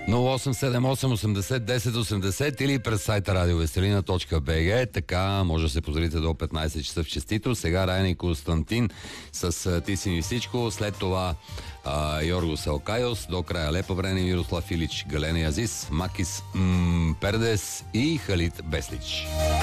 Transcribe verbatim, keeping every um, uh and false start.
нула осем седем осем осемдесет десет осемдесет или през сайта радиовеселина точка бг. Така може да се позрите до петнайсет часа в честито. Сега Райна и Константин с Ти си ми всичко. След това а, Йоргос Алкайос. До края Лепа Време, Мирослав Илич, Галена Азис, Макис м- Пердес и Халид Беслич.